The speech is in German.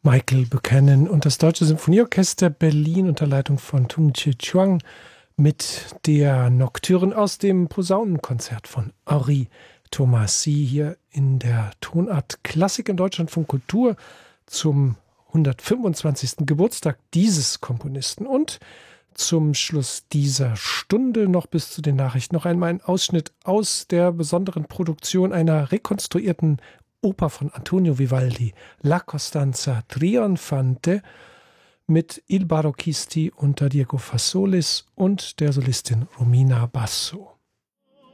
Michael Buchanan und das Deutsche Symphonieorchester Berlin unter Leitung von Tung Chih Chuang mit der Nocturne aus dem Posaunenkonzert von Henri Thomasy hier in der Tonart Klassik im Deutschlandfunk Kultur zum 125. Geburtstag dieses Komponisten. Und zum Schluss dieser Stunde noch bis zu den Nachrichten noch einmal ein Ausschnitt aus der besonderen Produktion einer rekonstruierten Oper von Antonio Vivaldi, La Costanza Trionfante, mit Il Barocchisti unter Diego Fassolis und der Solistin Romina Basso.